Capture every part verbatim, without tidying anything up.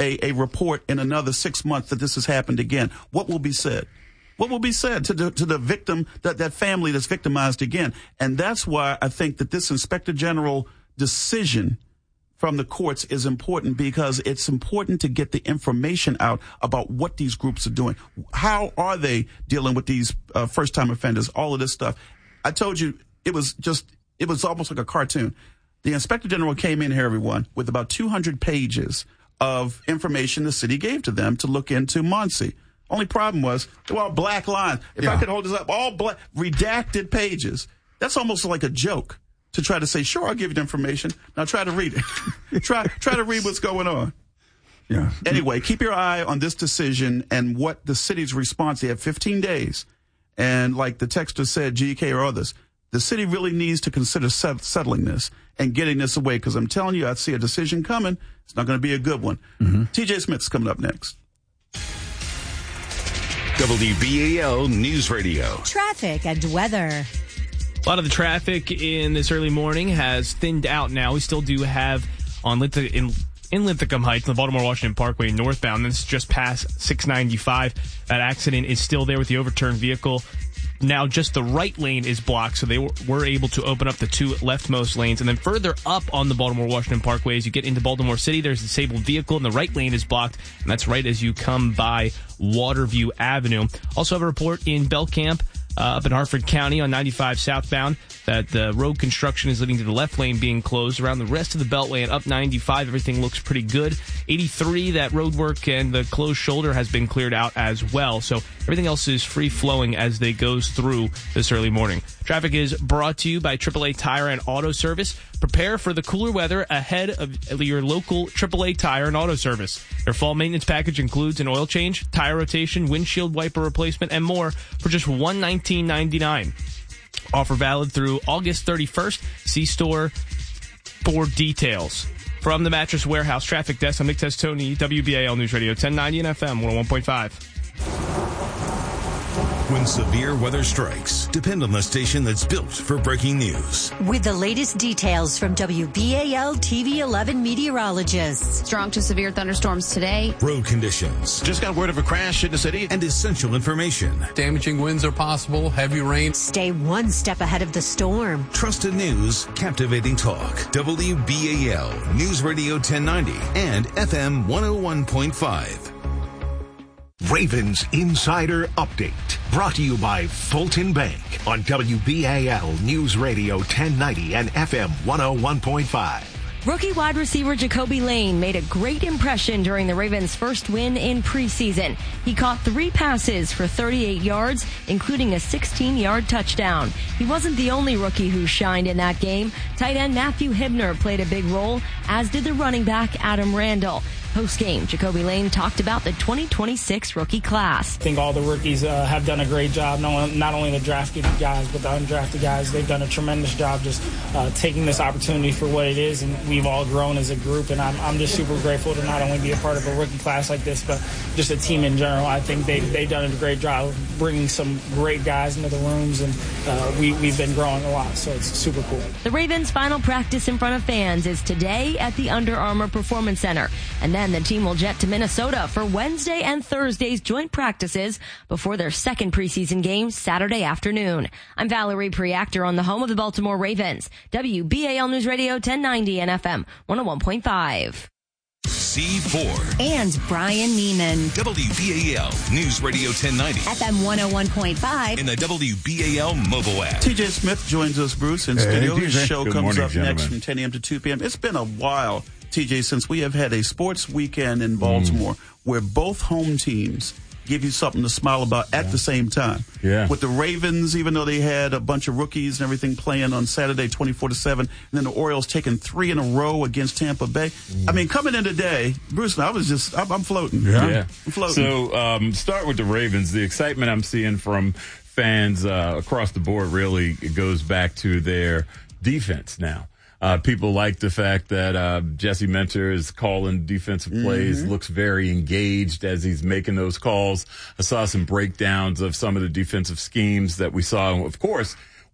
a, a report in another six months that this has happened again, what will be said? What will be said to the, to the victim, that, that family that's victimized again? And that's why I think that this Inspector General decision from the courts is important, because it's important to get the information out about what these groups are doing. How are they dealing with these uh, first-time offenders, all of this stuff? I told you it was just, it was almost like a cartoon. The Inspector General came in here, everyone, with about two hundred pages of information the city gave to them to look into Muncie. Only problem was, they were all black lines. If yeah. I could hold this up, all black, redacted pages. That's almost like a joke. To try to say, sure, I'll give you the information. Now try to read it. try try to read what's going on. Yeah. Anyway, keep your eye on this decision and what the city's response. They have fifteen days. And like the texter said, G K or others, the city really needs to consider set- settling this and getting this away, because I'm telling you, I see a decision coming. It's not going to be a good one. Mm-hmm. T J Smith's coming up next. W B A L News Radio. Traffic and weather. A lot of the traffic in this early morning has thinned out now. We still do have on Linth- in, in Linthicum Heights, the Baltimore-Washington Parkway northbound. This is just past six ninety-five. That accident is still there with the overturned vehicle. Now just the right lane is blocked, so they were, were able to open up the two leftmost lanes. And then further up on the Baltimore-Washington Parkway, as you get into Baltimore City, there's a disabled vehicle, and the right lane is blocked. And that's right as you come by Waterview Avenue. Also have a report in Belcamp. Uh, up in Hartford County on ninety-five southbound, that the road construction is leading to the left lane being closed. Around the rest of the Beltway and up ninety-five, everything looks pretty good. eighty-three, that road work and the closed shoulder has been cleared out as well. So everything else is free-flowing as they goes through this early morning. Traffic is brought to you by triple A Tire and Auto Service. Prepare for the cooler weather ahead of your local triple A Tire and Auto Service. Their fall maintenance package includes an oil change, tire rotation, windshield wiper replacement, and more for just one hundred nineteen ninety-nine. Offer valid through August thirty-first. See store for details. From the Mattress Warehouse Traffic Desk, I'm Nick Testoni, W B A L News Radio, ten ninety and F M one oh one point five. When severe weather strikes, depend on the station that's built for breaking news. With the latest details from W B A L T V eleven meteorologists. Strong to severe thunderstorms today. Road conditions. Just got word of a crash in the city. And essential information. Damaging winds are possible. Heavy rain. Stay one step ahead of the storm. Trusted news. Captivating talk. W B A L News Radio ten ninety and F M one oh one point five. Ravens Insider Update, brought to you by Fulton Bank on W B A L News Radio ten ninety and F M one oh one point five. Rookie wide receiver Jacoby Lane made a great impression during the Ravens' first win in preseason. He caught three passes for thirty-eight yards, including a sixteen-yard touchdown. He wasn't the only rookie who shined in that game. Tight end Matthew Hibner played a big role, as did the running back Adam Randall. Post-game, Jacoby Lane talked about the twenty twenty-six rookie class. I think all the rookies uh, have done a great job, not only the drafted guys, but the undrafted guys. They've done a tremendous job just uh, taking this opportunity for what it is, and we've all grown as a group, and I'm, I'm just super grateful to not only be a part of a rookie class like this, but just a team in general. I think they, they've done a great job of bringing some great guys into the rooms, and uh, we, we've been growing a lot, so it's super cool. The Ravens' final practice in front of fans is today at the Under Armour Performance Center, and then the team will jet to Minnesota for Wednesday and Thursday's joint practices before their second preseason game Saturday afternoon. I'm Valerie Preactor on the home of the Baltimore Ravens, W B A L News Radio ten ninety and F M one oh one point five. C four. And Brian Neiman. W B A L News Radio ten ninety. F M one oh one point five. In the W B A L mobile app. T J Smith joins us, Bruce, in hey, studio. T J. His show Good comes morning, up gentlemen. next from ten a.m. to two p.m. It's been a while, T J, since we have had a sports weekend in Baltimore mm. where both home teams give you something to smile about at yeah. the same time. Yeah. With the Ravens, even though they had a bunch of rookies and everything playing on Saturday twenty-four to seven, and then the Orioles taking three in a row against Tampa Bay. Mm. I mean, coming in today, Bruce, I was just, I'm, I'm floating. Yeah. yeah. I'm floating. So, um, start with the Ravens. The excitement I'm seeing from fans uh, across the board really goes back to their defense now. Uh, people like the fact that uh, Jesse Mentor is calling defensive plays, mm-hmm. looks very engaged as he's making those calls. I saw some breakdowns of some of the defensive schemes that we saw. Of course,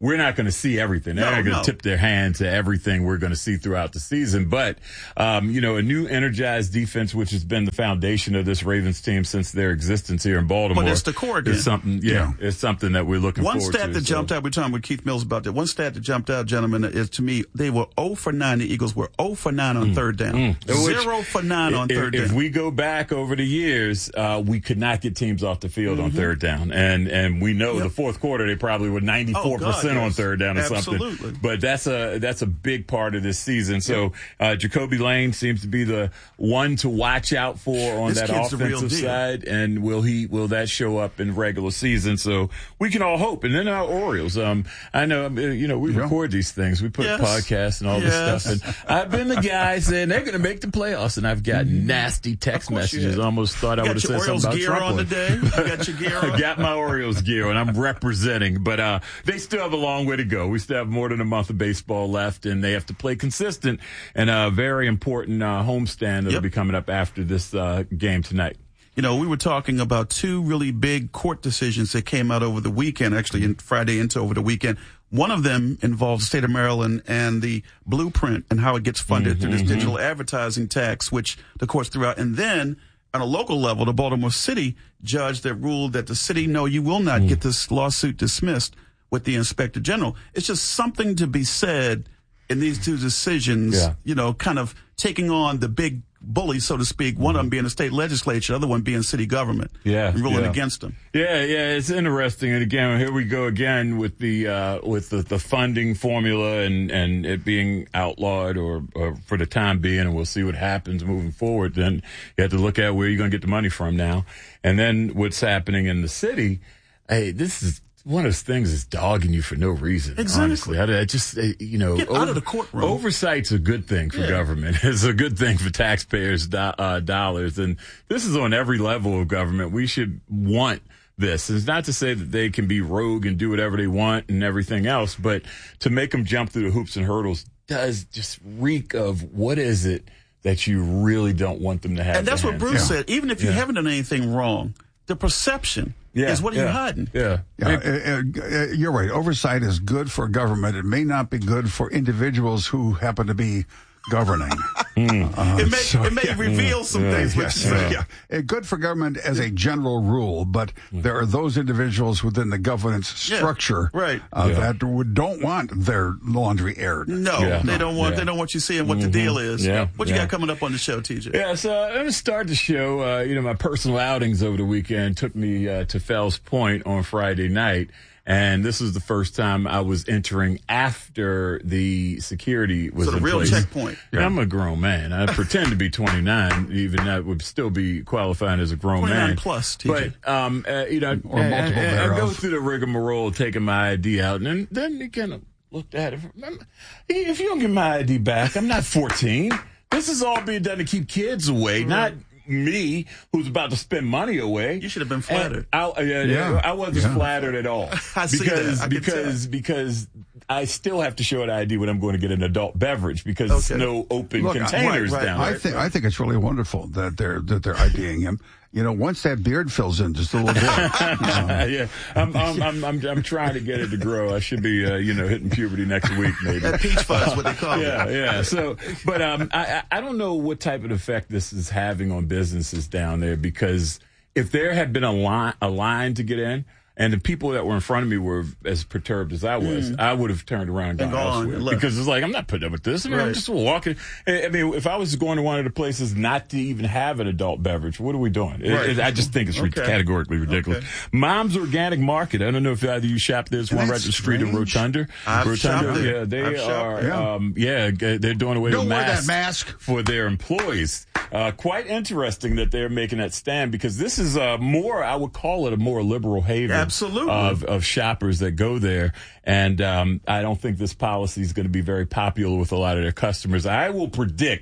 we're not going to see everything. They're No, not going to no. tip their hand to everything we're going to see throughout the season. But, um, you know, a new energized defense, which has been the foundation of this Ravens team since their existence here in Baltimore. But it's the core again. Is something, yeah, Yeah. it's something that we're looking One forward to. stat that so. jumped out, we're talking with Keith Mills about that. One stat that jumped out, gentlemen, is to me, they were zero for nine. The Eagles were zero for nine on third down. Mm. Zero Which, for nine on if, third if down. we go back over the years, uh, we could not get teams off the field on third down. And and we know Yep. the fourth quarter, they probably were ninety-four percent Oh, God, on yes. third down or Absolutely. something. But that's a that's a big part of this season. So uh, Jacoby Lane seems to be the one to watch out for on This that kid's the real offensive deal. side. And will he will that show up in regular season? So we can all hope. And then our Orioles. Um, I know um, you know we Yeah. record these things. We put Yes. podcasts and all Yes. this stuff. And I've been the guy saying they're going to make the playoffs, and I've got nasty text Of course you messages. have. I almost thought I You would have got your said Orioles something about gear on Trump. today? You got your gear on? I got my Orioles gear, and I'm representing. But uh, they still have a long way to go. We still have more than a month of baseball left, and they have to play consistent. And a very important uh, homestand that'll Yep. be coming up after this uh, game tonight. You know, we were talking about two really big court decisions that came out over the weekend, actually in Friday into over the weekend. One of them involves the state of Maryland and the blueprint and how it gets funded through this digital advertising tax, which the courts threw out. And then on a local level, the Baltimore City judge that ruled that the city, no, you will not get this lawsuit dismissed with the inspector general. It's just something to be said in these two decisions, Yeah. you know, kind of taking on the big bully, so to speak, one of them being the state legislature, the other one being city government, Yeah, and ruling yeah. against them. Yeah, yeah, it's interesting. And again, here we go again with the uh, with the, the funding formula and, and it being outlawed or, or for the time being, and we'll see what happens moving forward. Then you have to look at where you're going to get the money from now, and then what's happening in the city. Hey, this is. One of those things is dogging you for no reason. Exactly. Honestly, I, I just uh, you know, Get out of the courtroom. Oversight's a good thing for Yeah. government. It's a good thing for taxpayers' do, uh, dollars, and this is on every level of government. We should want this. It's not to say that they can be rogue and do whatever they want and everything else, but to make them jump through the hoops and hurdles does just reek of what is it that you really don't want them to have. And that's their what hands Bruce on. said. Even if you Yeah. haven't done anything wrong, the perception Yeah, is what are yeah, you hiding? Yeah. Yeah, uh, uh, you're right. Oversight is good for government. It may not be good for individuals who happen to be governing. Uh, It may, so, it may yeah. reveal some things. What Yes, you say. yeah. Uh, good for government as a general rule, but there are those individuals within the governance Yeah, structure right. uh, Yeah. that would, don't want their laundry aired. No, Yeah. they don't want. Yeah. They don't want you seeing what the deal is. Yeah, What you yeah. got coming up on the show, T J? Yeah, so I'm going to start the show. Uh, you know, my personal outings over the weekend took me uh, to Fells Point on Friday night. And this was the first time I was entering after the security was So the in real place. checkpoint. Yeah. I'm a grown man. I pretend to be twenty-nine, even that would still be qualifying as a grown twenty-nine man. plus, T J. But, um, uh, you know, Or I- multiple I, I, I go thereof. through the rigmarole of taking my I D out, and then, then you kind of looked at it. Remember, if you don't get my I D back, I'm not fourteen. This is all being done to keep kids away, not me, who's about to spend money away. You should have been flattered. And I, uh, yeah, Yeah. I wasn't Yeah. flattered at all. I see because that. I can because tell. because I still have to show an I D when I'm going to get an adult beverage because there's Okay. no open Look, I- containers right, right. down I there. think I think it's really wonderful that they're that they're IDing him. You know, once that beard fills in just a little bit. yeah, I'm, I'm I'm I'm I'm trying to get it to grow. I should be uh, you know hitting puberty next week maybe. That peach fuzz is what they call Yeah, it. yeah. So, but um, I I I don't know what type of effect this is having on businesses down there because if there had been a line a line to get in. And the people that were in front of me were as perturbed as I was. I would have turned around and gone, And gone elsewhere and left. because it's like I'm not putting up with this. I mean, I'm Right. just walking. I I mean, if I was going to one of the places not to even have an adult beverage, what are we doing? It- Right. it- I just think it's re- Okay. categorically ridiculous. Okay. Mom's Organic Market. I don't know if either you shop there. There's one right That's at the street of strange. Rotunda. I've Rotunda. shopped there. Yeah, they I've shopped are. there. Yeah. Um, yeah, g- they're doing away Don't with wear that masks mask. for their employees. Uh, quite interesting that they're making that stand because this is a more, I would call it a more liberal haven. Absolutely. Of, of shoppers that go there. And um, I don't think this policy is going to be very popular with a lot of their customers. I will predict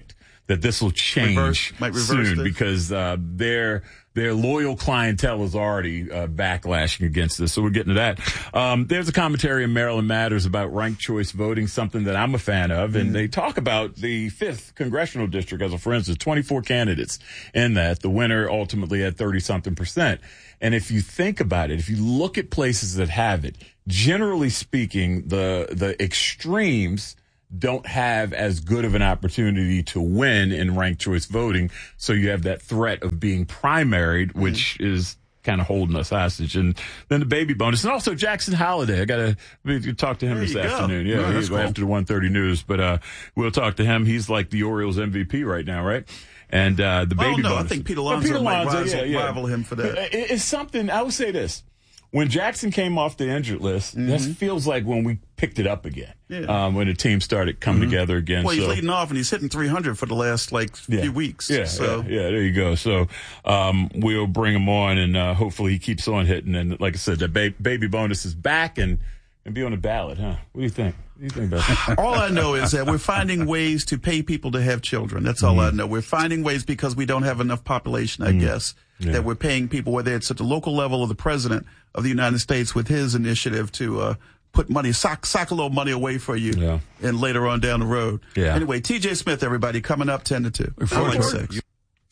that this will change reverse, might reverse soon this. because uh, their their loyal clientele is already uh, backlashing against this. So we're getting to that. Um, there's a commentary in Maryland Matters about ranked choice voting, something that I'm a fan of, and mm. they talk about the fifth congressional district as a, for instance, twenty-four candidates in that. The winner ultimately had thirty something percent. And if you think about it, if you look at places that have it, generally speaking, the the extremes don't have as good of an opportunity to win in ranked choice voting. So you have that threat of being primaried, which mm. is kind of holding us hostage. And then the baby bonus. And also Jackson Holliday. I got to talk to him there this afternoon. Go. Yeah, no, he, cool. after the one thirty news. But uh, we'll talk to him. He's like the Orioles M V P right now, right? And uh, the baby oh, no, bonus. I think Pete Alonso, Pete Alonso might rival, yeah, yeah. rival him for that. It's something, I would say this. When Jackson came off the injured list, mm-hmm. that feels like when we picked it up again. Yeah. Um, when the team started coming mm-hmm. together again. Well, he's so. leading off and he's hitting three hundred for the last like yeah. few weeks. Yeah, so. yeah, yeah, there you go. So um, we'll bring him on, and uh, hopefully he keeps on hitting. And like I said, the ba- baby bonus is back and and be on the ballot, huh? What do you think? What do you think about that? All I know is that we're finding ways to pay people to have children. That's all mm-hmm. I know. We're finding ways because we don't have enough population, I mm-hmm. guess, yeah. that we're paying people, whether it's at the local level or the president of the United States with his initiative to uh, put money, sock, sock a little money away for you, yeah. and later on down the road. Yeah. Anyway, T J Smith, everybody, coming up ten to two. Four like six.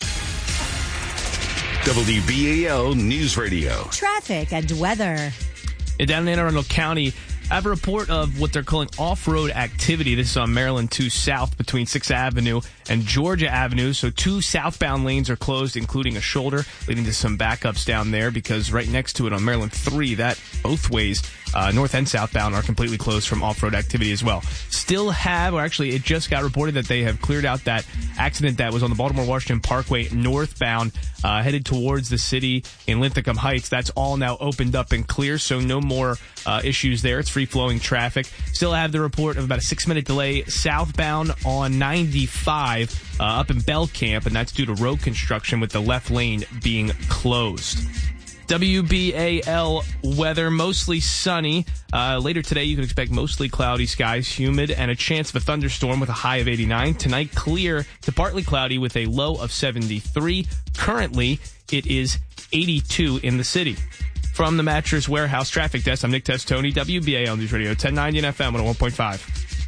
W B A L News Radio. Traffic and weather. Down in Anne Arundel County, I have a report of what they're calling off-road activity. This is on Maryland two South between sixth Avenue and Georgia Avenue. So two southbound lanes are closed, including a shoulder, leading to some backups down there because right next to it on Maryland three, that both ways, uh, north and southbound, are completely closed from off-road activity as well. Still have, or actually it just got reported that they have cleared out that accident that was on the Baltimore-Washington Parkway northbound, uh, headed towards the city in Linthicum Heights. That's all now opened up and clear, so no more uh, issues there. It's free-flowing traffic. Still have the report of about a six-minute delay southbound on ninety-five uh, up in Bell Camp, and that's due to road construction with the left lane being closed. W B A L weather, mostly sunny. Uh, later today, you can expect mostly cloudy skies, humid, and a chance of a thunderstorm with a high of eighty-nine. Tonight, clear to partly cloudy with a low of seventy-three. Currently, it is eighty-two in the city. From the Mattress Warehouse Traffic Desk, I'm Nick Testoni, W B A L News Radio, ten ninety and F M one oh one point five.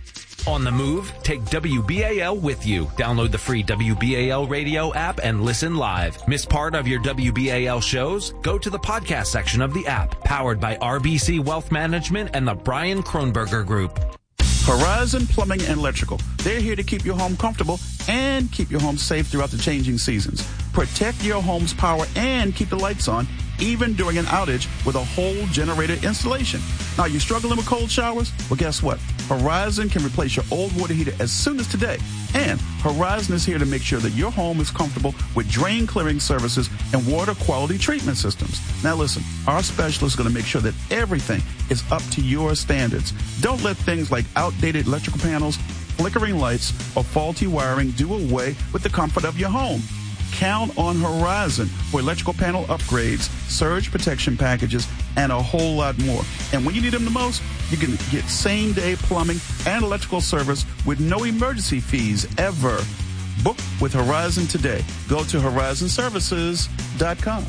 On the move, take W B A L with you. Download the free W B A L radio app and listen live. Miss part of your W B A L shows? Go to the podcast section of the app. Powered by R B C Wealth Management and the Brian Kronberger Group. Horizon Plumbing and Electrical. They're here to keep your home comfortable and keep your home safe throughout the changing seasons. Protect your home's power and keep the lights on, even during an outage with a whole generator installation. Now, you struggling with cold showers? Well, guess what? Horizon can replace your old water heater as soon as today. And Horizon is here to make sure that your home is comfortable with drain clearing services and water quality treatment systems. Now, listen, our specialist is going to make sure that everything is up to your standards. Don't let things like outdated electrical panels, flickering lights, or faulty wiring do away with the comfort of your home. Count on Horizon for electrical panel upgrades, surge protection packages, and a whole lot more. And when you need them the most, you can get same-day plumbing and electrical service with no emergency fees ever. Book with Horizon today. Go to horizon services dot com.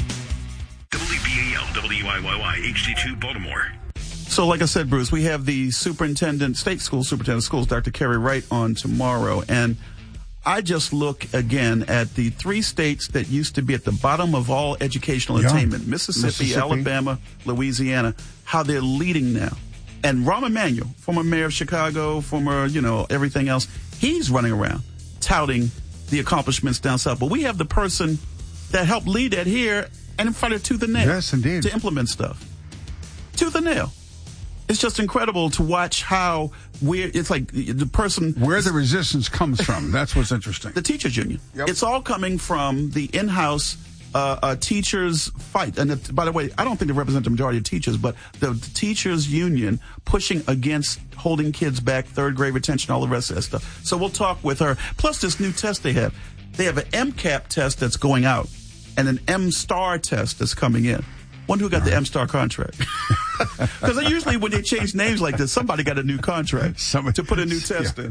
W B A L, W I Y Y, H D two, Baltimore. So like I said, Bruce, we have the superintendent, state school superintendent of schools, Doctor Kerry Wright, on tomorrow. And I just look again at the three states that used to be at the bottom of all educational yeah. attainment, Mississippi, Mississippi, Alabama, Louisiana, how they're leading now. And Rahm Emanuel, former mayor of Chicago, former, you know, everything else, he's running around touting the accomplishments down south. But we have the person that helped lead that here and in front of tooth and nail. Yes, indeed. To implement stuff. Tooth and nail. It's just incredible to watch how we're, it's like the person... Where the resistance comes from. That's what's interesting. The teachers union. Yep. It's all coming from the in-house uh, uh, teachers fight. And it, by the way, I don't think they represent the majority of teachers, but the, the teachers union pushing against holding kids back, third grade retention, all the rest of that stuff. So we'll talk with her. Plus this new test they have. They have an MCAP test that's going out and an M-STAR test that's coming in. Wonder who got the M-STAR contract. Because usually when they change names like this, somebody got a new contract Somebody, to put a new test yeah. in.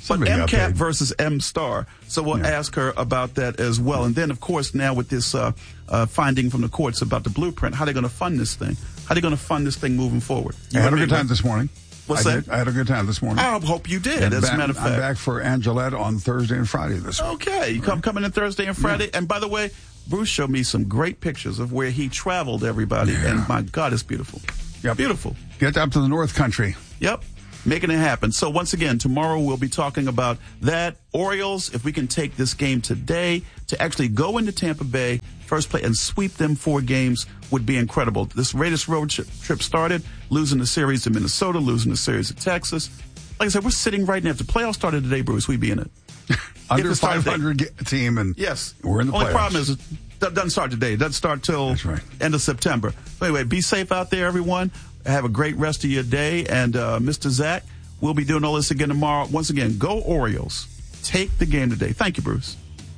But Somebody got MCAT paid. versus M-Star. So we'll Yeah. ask her about that as well. And then, of course, now with this uh, uh, finding from the courts about the blueprint, how are they going to fund this thing? How are they going to fund this thing moving forward? I had a good time this morning. What's I that? Did. I had a good time this morning. I hope you did, And as back, a matter of fact. I'm back for Angelette on Thursday and Friday this week. Okay, you come coming in Thursday and Friday. Yeah. And by the way, Bruce showed me some great pictures of where he traveled, everybody. Yeah. And my God, it's beautiful. Yep. Beautiful. Get up to the North Country. Yep. Making it happen. So once again, tomorrow we'll be talking about that. Orioles, if we can take this game today to actually go into Tampa Bay, first play, and sweep them four games would be incredible. This Raiders road trip started, losing the series to Minnesota, losing the series to Texas. Like I said, we're sitting right now. If the playoffs started today, Bruce, we'd be in it. Under five hundred team, and yes, we're in the Only playoffs. problem is it doesn't start today. It doesn't start till That's right. end of September. So anyway, be safe out there, everyone. Have a great rest of your day. And uh, Mister Zach, we'll be doing all this again tomorrow. Once again, go Orioles. Take the game today. Thank you, Bruce.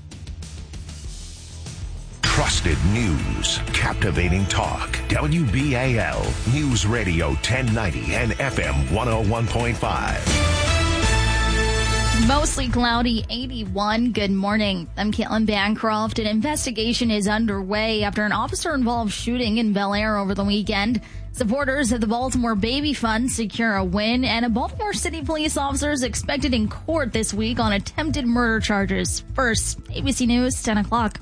Trusted news, captivating talk. W B A L News Radio ten ninety and F M one oh one point five. Mostly cloudy, eighty-one. Good morning. I'm Caitlin Bancroft. An investigation is underway after an officer-involved shooting in Bel Air over the weekend. Supporters of the Baltimore Baby Fund secure a win, and a Baltimore City police officer is expected in court this week on attempted murder charges. First, A B C News, ten o'clock.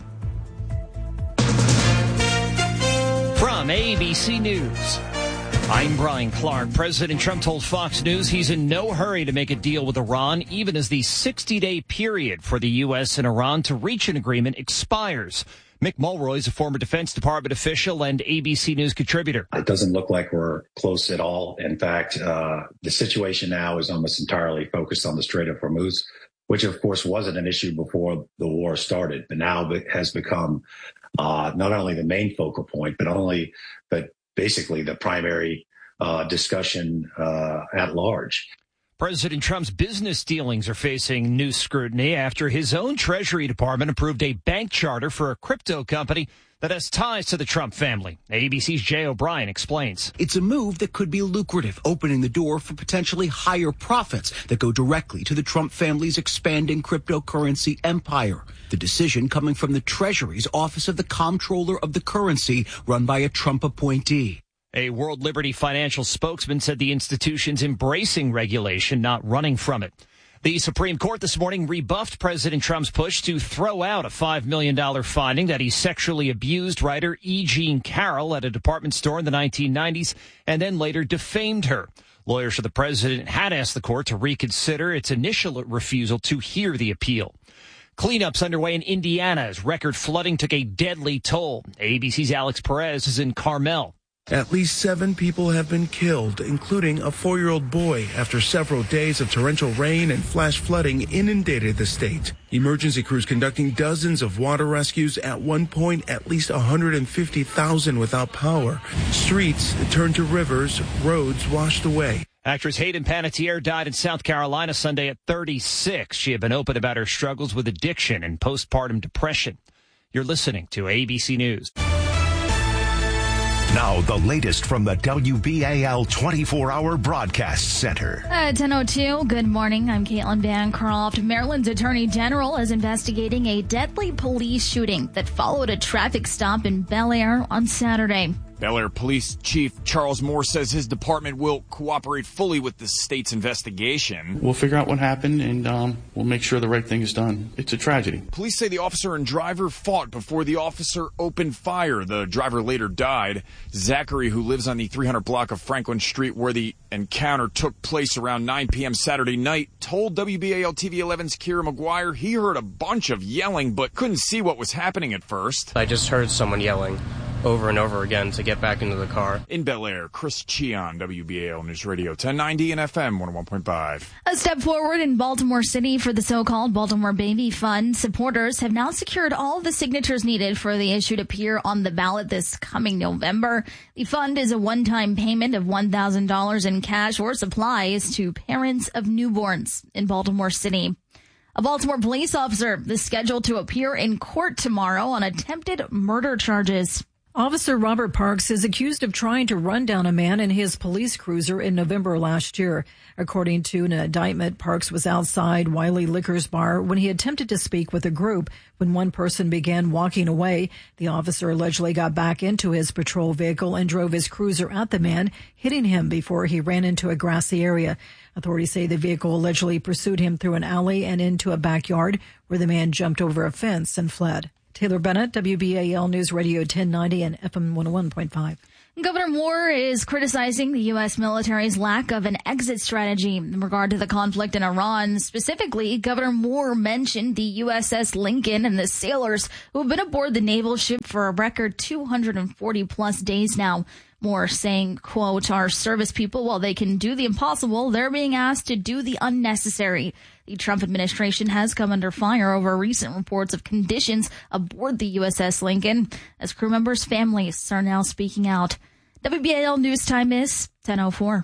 From A B C News, I'm Brian Clark. President Trump told Fox News he's in no hurry to make a deal with Iran, even as the sixty-day period for the U S and Iran to reach an agreement expires. Mick Mulroy is a former Defense Department official and A B C News contributor. It doesn't look like we're close at all. In fact, uh, the situation now is almost entirely focused on the Strait of Hormuz, which, of course, wasn't an issue before the war started, but now it has become uh, not only the main focal point, but only, but basically the primary uh, discussion uh, at large. President Trump's business dealings are facing new scrutiny after his own Treasury Department approved a bank charter for a crypto company that has ties to the Trump family. A B C's Jay O'Brien explains. It's a move that could be lucrative, opening the door for potentially higher profits that go directly to the Trump family's expanding cryptocurrency empire. The decision coming from the Treasury's Office of the Comptroller of the Currency, run by a Trump appointee. A World Liberty Financial spokesman said the institution's embracing regulation, not running from it. The Supreme Court this morning rebuffed President Trump's push to throw out a five million dollars finding that he sexually abused writer E. Jean Carroll at a department store in the nineteen nineties and then later defamed her. Lawyers for the president had asked the court to reconsider its initial refusal to hear the appeal. Cleanups underway in Indiana as record flooding took a deadly toll. A B C's Alex Perez is in Carmel. At least seven people have been killed, including a four-year-old boy, after several days of torrential rain and flash flooding inundated the state. Emergency crews conducting dozens of water rescues. At one point, at least one hundred fifty thousand without power. Streets turned to rivers, roads washed away. Actress Hayden Panettiere died in South Carolina Sunday at thirty-six. She had been open about her struggles with addiction and postpartum depression. You're listening to A B C News. Now, the latest from the W B A L twenty-four hour Broadcast Center. At ten oh two, good morning. I'm Caitlin Bancroft. Maryland's Attorney General is investigating a deadly police shooting that followed a traffic stop in Bel Air on Saturday. Bel Air Police Chief Charles Moore says his department will cooperate fully with the state's investigation. We'll figure out what happened, and um, we'll make sure the right thing is done. It's a tragedy. Police say the officer and driver fought before the officer opened fire. The driver later died. Zachary, who lives on the three hundred block of Franklin Street where the encounter took place around nine p.m. Saturday night, told W B A L T V eleven's Kira McGuire he heard a bunch of yelling but couldn't see what was happening at first. I just heard someone yelling over and over again to get back into the car. In Bel Air, Chris Cheon, W B A L News Radio ten ninety and F M one oh one point five. A step forward in Baltimore City for the so-called Baltimore Baby Fund. Supporters have now secured all the signatures needed for the issue to appear on the ballot this coming November. The fund is a one-time payment of one thousand dollars in cash or supplies to parents of newborns in Baltimore City. A Baltimore police officer is scheduled to appear in court tomorrow on attempted murder charges. Officer Robert Parks is accused of trying to run down a man in his police cruiser in November last year. According to an indictment, Parks was outside Wiley Liquors Bar when he attempted to speak with a group. When one person began walking away, the officer allegedly got back into his patrol vehicle and drove his cruiser at the man, hitting him before he ran into a grassy area. Authorities say the vehicle allegedly pursued him through an alley and into a backyard where the man jumped over a fence and fled. Taylor Bennett, W B A L News Radio ten ninety and F M one oh one point five. Governor Moore is criticizing the U S military's lack of an exit strategy in regard to the conflict in Iran. Specifically, Governor Moore mentioned the U S S Lincoln and the sailors who have been aboard the naval ship for a record two hundred forty plus days now. Moore saying, quote, our service people, while they can do the impossible, they're being asked to do the unnecessary. The Trump administration has come under fire over recent reports of conditions aboard the U S S Lincoln, as crew members' families are now speaking out. W B A L News Time is ten oh four.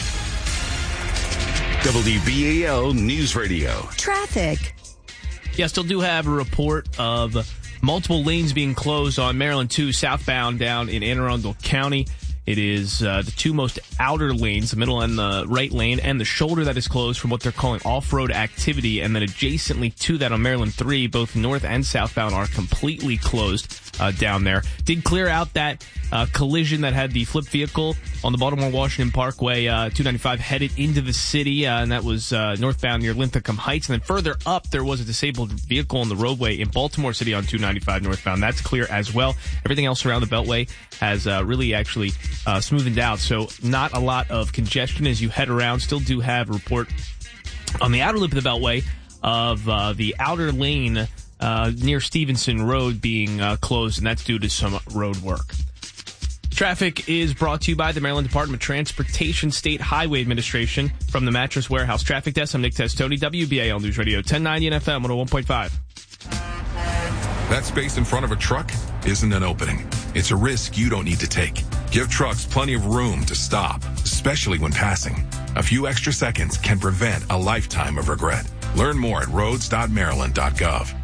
W B A L News Radio. Traffic. Yeah, still do have a report of multiple lanes being closed on Maryland two southbound down in Anne Arundel County. It is uh, the two most outer lanes, the middle and the right lane, and the shoulder that is closed from what they're calling off-road activity. And then adjacently to that on Maryland three, both north and southbound are completely closed uh, down there. Did clear out that uh, collision that had the flipped vehicle on the Baltimore-Washington Parkway, uh, two ninety-five headed into the city, uh, and that was uh, northbound near Linthicum Heights. And then further up, there was a disabled vehicle on the roadway in Baltimore City on two ninety-five northbound. That's clear as well. Everything else around the Beltway has uh, really actually uh, smoothened out, so not a lot of congestion as you head around. Still do have a report on the outer loop of the Beltway of uh, the outer lane uh, near Stevenson Road being uh, closed, and that's due to some road work. Traffic is brought to you by the Maryland Department of Transportation State Highway Administration. From the Mattress Warehouse Traffic Desk, I'm Nick Testoni, W B A L News Radio ten ninety and F M one oh one point five. That space in front of a truck isn't an opening. It's a risk you don't need to take. Give trucks plenty of room to stop, especially when passing. A few extra seconds can prevent a lifetime of regret. Learn more at roads dot maryland dot gov.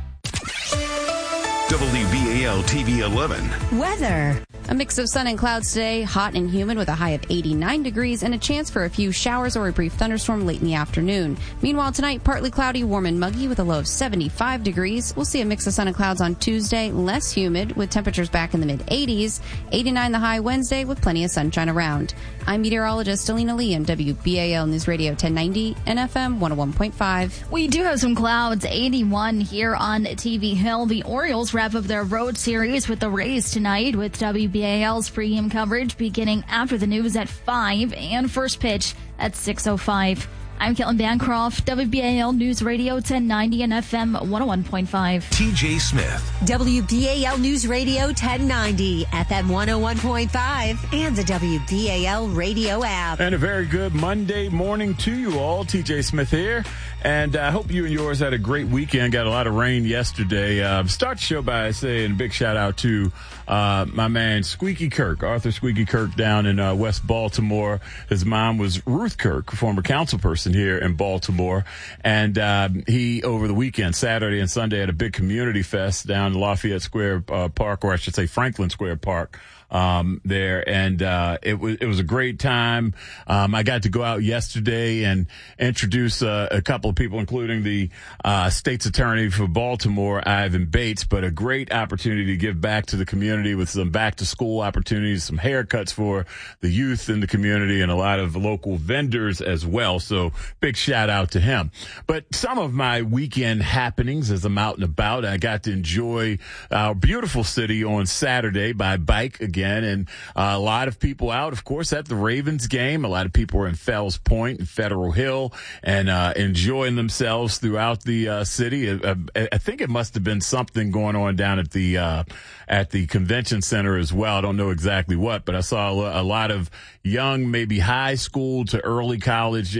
W B A L T V eleven. Weather. A mix of sun and clouds today, hot and humid with a high of eighty-nine degrees and a chance for a few showers or a brief thunderstorm late in the afternoon. Meanwhile, tonight, partly cloudy, warm and muggy with a low of seventy-five degrees. We'll see a mix of sun and clouds on Tuesday, less humid with temperatures back in the mid-eighties. eighty-nine the high Wednesday with plenty of sunshine around. I'm meteorologist Alina Lee on W B A L News Radio ten ninety and F M one oh one point five. We do have some clouds, eighty-one here on T V Hill. The Orioles wrap up their road series with the Rays tonight with W B A L's pregame coverage beginning after the news at five and first pitch at six oh five. I'm Caitlin Bancroft, W B A L News Radio ten ninety and F M one oh one point five. T J Smith. W B A L News Radio ten ninety, F M one oh one point five, and the W B A L radio app. And a very good Monday morning to you all. T J Smith here. And I hope you and yours had a great weekend. Got a lot of rain yesterday. Uh, start the show by saying a big shout out to uh, my man Squeaky Kirk, Arthur Squeaky Kirk down in uh, West Baltimore. His mom was Ruth Kirk, former council person here in Baltimore. And uh, he, over the weekend, Saturday and Sunday, had a big community fest down in Lafayette Square uh, Park, or I should say Franklin Square Park. Um, there, and, uh, it was, it was a great time. Um, I got to go out yesterday and introduce, uh, a couple of people, including the, uh, state's attorney for Baltimore, Ivan Bates, but a great opportunity to give back to the community with some back to school opportunities, some haircuts for the youth in the community, and a lot of local vendors as well. So big shout out to him. But some of my weekend happenings as I'm out and about, I got to enjoy our beautiful city on Saturday by bike again. Again, and uh, a lot of people out, of course, at the Ravens game. A lot of people were in Fells Point and Federal Hill and uh, enjoying themselves throughout the uh, city. I, I, I think it must have been something going on down at the uh, at the convention center as well. I don't know exactly what, but I saw a, a lot of young, maybe high school to early college age girls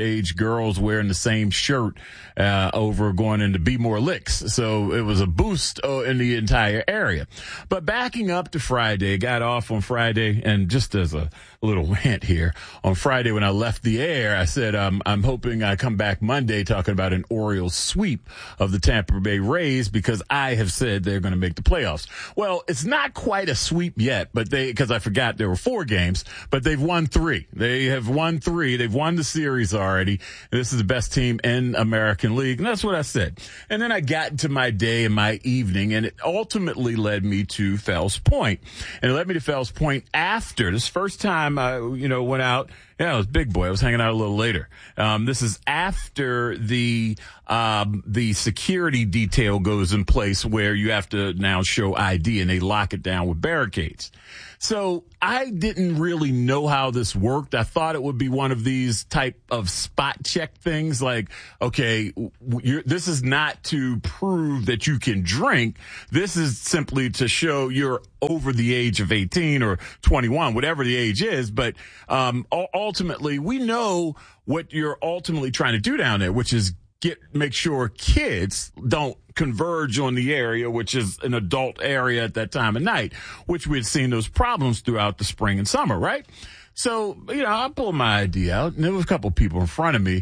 girls wearing the same shirt uh, over going into Be More Licks. So it was a boost uh, in the entire area. But backing up to Friday, got off on Friday, and just as a little hint here, on Friday when I left the air, I said um, I'm hoping I come back Monday talking about an Orioles sweep of the Tampa Bay Rays because I have said they're going to make the playoffs. Well, it's not quite a sweep yet, but they because I forgot there were four games, but they've won three. They have won three. They've won the series already. This is the best team in American League, and that's what I said. And then I got into my day and my evening, and it ultimately led me to Fells Point. And it led me to Fells Point after this first time I, you know, went out. Yeah, I was big boy. I was hanging out a little later. Um, this is after the um, the security detail goes in place where you have to now show I D and they lock it down with barricades. So I didn't really know how this worked. I thought it would be one of these type of spot check things like, okay, you're, this is not to prove that you can drink. This is simply to show you're over the age of eighteen or twenty-one, whatever the age is. But um, ultimately, we know what you're ultimately trying to do down there, which is get make sure kids don't converge on the area, which is an adult area at that time of night, which we had seen those problems throughout the spring and summer, right? So, you know, I pulled my I D out, and there was a couple of people in front of me.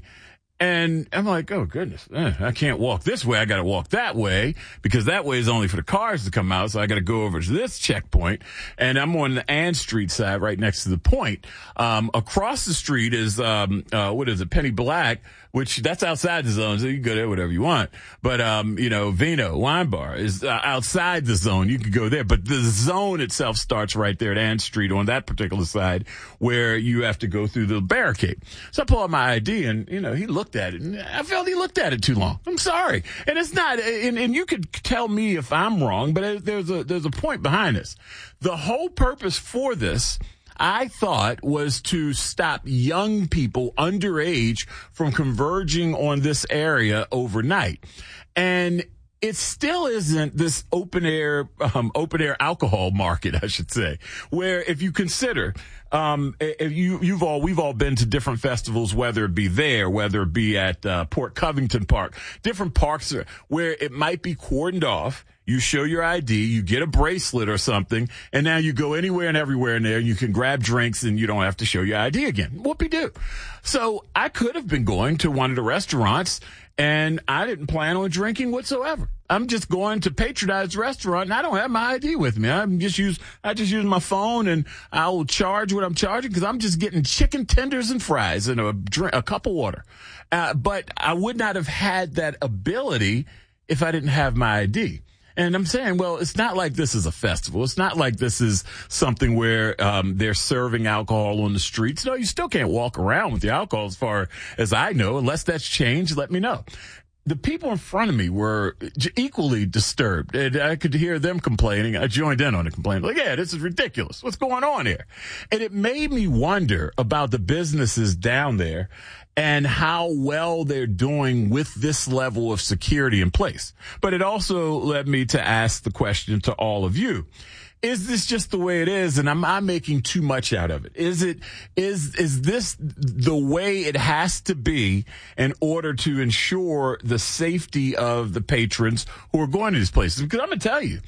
And I'm like, oh, goodness, eh, I can't walk this way. I got to walk that way because that way is only for the cars to come out. So I got to go over to this checkpoint. And I'm on the Ann Street side right next to the point. Um, across the street is, um, uh, what is it, Penny Black, which that's outside the zone. So you can go there whatever you want. But, um, you know, Vino Wine Bar is uh, outside the zone. You can go there. But the zone itself starts right there at Ann Street on that particular side where you have to go through the barricade. So I pull out my I D and, you know, he looked at it, and I felt he looked at it too long. I'm sorry, and it's not. And, and you could tell me if I'm wrong, but there's a there's a point behind this. The whole purpose for this, I thought, was to stop young people underage from converging on this area overnight, and it still isn't this open air, um, open air alcohol market, I should say, where if you consider, um, if you, you've all, we've all been to different festivals, whether it be there, whether it be at, uh, Port Covington Park, different parks where it might be cordoned off. You show your I D, you get a bracelet or something, and now you go anywhere and everywhere in there, and you can grab drinks, and you don't have to show your I D again. Whoopie-doo. So I could have been going to one of the restaurants, and I didn't plan on drinking whatsoever. I'm just going to patronize the restaurant, and I don't have my I D with me. I'm just use I just use my phone, and I will charge what I'm charging because I'm just getting chicken tenders and fries and a drink, a cup of water. Uh, but I would not have had that ability if I didn't have my I D. And I'm saying, well, it's not like this is a festival. It's not like this is something where um, they're serving alcohol on the streets. No, you still can't walk around with the alcohol as far as I know. Unless that's changed, let me know. The people in front of me were equally disturbed. And I could hear them complaining. I joined in on the complaint. Like, yeah, this is ridiculous. What's going on here? And it made me wonder about the businesses down there and how well they're doing with this level of security in place. But it also led me to ask the question to all of you. Is this just the way it is, and am I making too much out of it? Is it is is this the way it has to be in order to ensure the safety of the patrons who are going to these places? Because I'm going to tell you,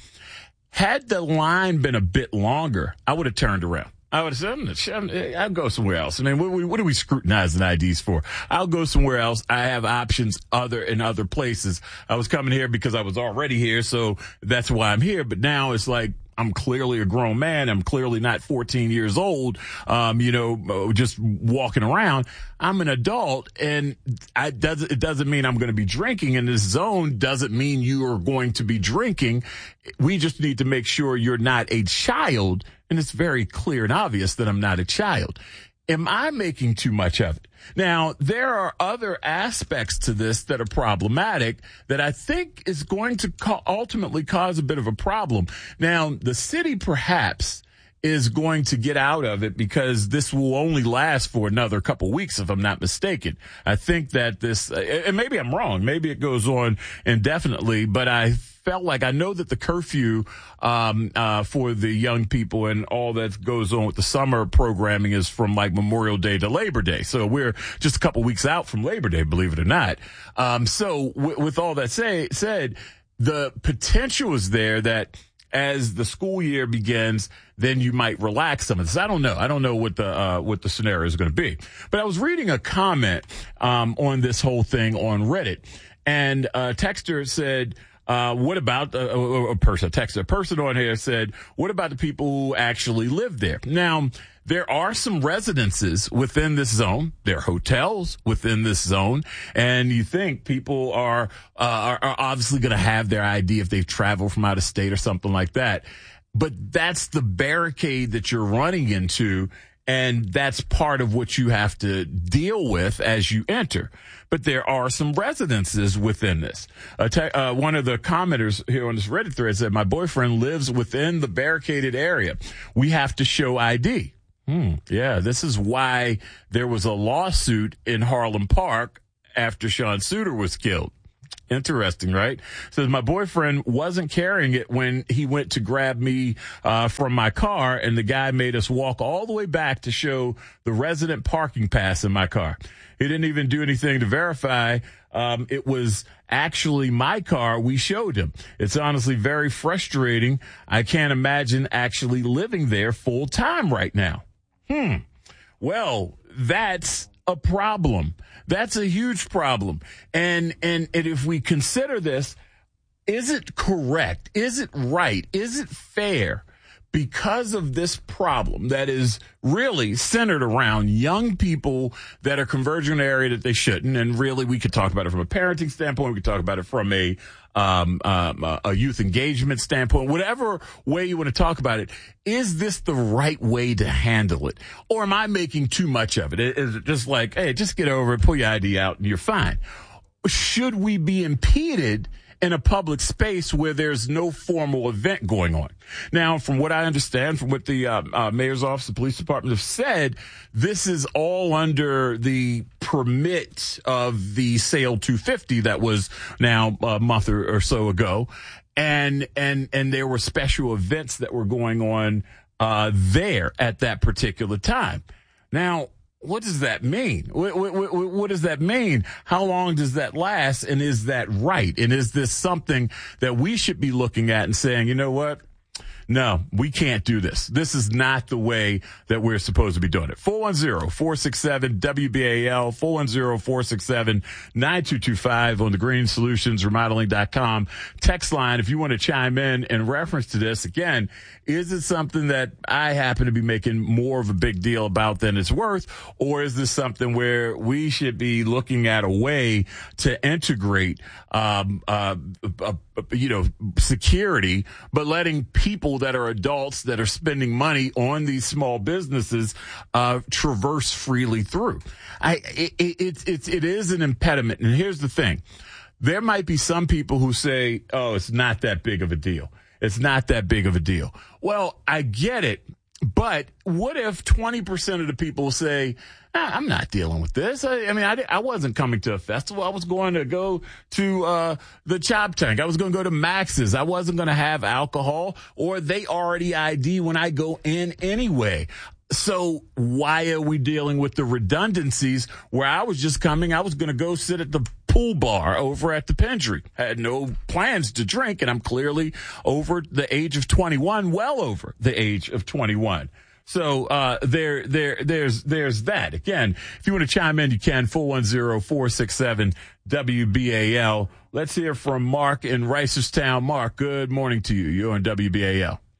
had the line been a bit longer, I would have turned around. I would have said, I'll go somewhere else. I mean, what, what are we scrutinizing I Ds for? I'll go somewhere else. I have options other in other places. I was coming here because I was already here, so that's why I'm here. But now it's like, I'm clearly a grown man. I'm clearly not fourteen years old, um, you know, just walking around. I'm an adult, and I does, it doesn't mean I'm going to be drinking in this zone. Doesn't mean you are going to be drinking. We just need to make sure you're not a child, and it's very clear and obvious that I'm not a child. Am I making too much of it? Now, there are other aspects to this that are problematic that I think is going to co- ultimately cause a bit of a problem. Now, the city perhaps is going to get out of it, because this will only last for another couple weeks, if I'm not mistaken. I think that this, and maybe I'm wrong, maybe it goes on indefinitely, but I felt like, I know that the curfew um, uh, for the young people and all that goes on with the summer programming is from like Memorial Day to Labor Day. So we're just a couple weeks out from Labor Day, believe it or not. Um, so w- with all that say, said, the potential is there that as the school year begins, then you might relax some of this. I don't know. I don't know what the uh, what the scenario is going to be. But I was reading a comment um, on this whole thing on Reddit, and a texter said, uh, what about uh, a, a person, a texter, a person on here said, what about the people who actually live there? Now, there are some residences within this zone. There are hotels within this zone. And you think people are, uh, are, are obviously going to have their I D if they've traveled from out of state or something like that. But that's the barricade that you're running into. And that's part of what you have to deal with as you enter. But there are some residences within this. Uh, te- uh, one of the commenters here on this Reddit thread said, my boyfriend lives within the barricaded area. We have to show I D. Hmm. Yeah, this is why there was a lawsuit in Harlem Park after Sean Suiter was killed. Interesting, right? Says my boyfriend wasn't carrying it when he went to grab me uh, from my car, and the guy made us walk all the way back to show the resident parking pass in my car. He didn't even do anything to verify um, it was actually my car we showed him. It's honestly very frustrating. I can't imagine actually living there full time right now. Hmm. Well, that's a problem. That's a huge problem. And, and, and if we consider this, is it correct? Is it right? Is it fair? Because of this problem that is really centered around young people that are converging in an area that they shouldn't. And really, we could talk about it from a parenting standpoint. We could talk about it from a, um, um, a youth engagement standpoint, whatever way you want to talk about it. Is this the right way to handle it? Or am I making too much of it? Is it just like, hey, just get over it, pull your I D out and you're fine? Should we be impeded in a public space where there's no formal event going on? Now, from what I understand, from what the uh, uh, mayor's office, the police department have said, this is all under the permit of the Sale two fifty that was now a month or, or so ago. And, and, and there were special events that were going on uh, there at that particular time. Now, what does that mean? What, what, what, what does that mean? How long does that last? And is that right? And is this something that we should be looking at and saying, you know what? No, we can't do this. This is not the way that we're supposed to be doing it. four one zero, four six seven, W B A L, four one zero, four six seven, nine two two five on the green solutions remodeling dot com text line. If you want to chime in in reference to this, again, is it something that I happen to be making more of a big deal about than it's worth? Or is this something where we should be looking at a way to integrate, um, uh, uh, you know, security, but letting people that are adults that are spending money on these small businesses uh, traverse freely through? I, it, it, it, it is an impediment. And here's the thing. There might be some people who say, oh, it's not that big of a deal. It's not that big of a deal. Well, I get it. But what if twenty percent of the people say, ah, I'm not dealing with this. I, I mean, I, I wasn't coming to a festival. I was going to go to uh, the Chop Tank. I was going to go to Max's. I wasn't going to have alcohol, or they already I D when I go in anyway. So why are we dealing with the redundancies where I was just coming? I was going to go sit at the pool bar over at the Pendry. Had no plans to drink, and I'm clearly over the age of twenty-one, well over the age of twenty-one. So uh there there there's there's that. Again, if you want to chime in, you can. four one zero, four six seven, W B A L. Let's hear from Mark in Reisterstown. Mark, good morning to you. You're on W B A L.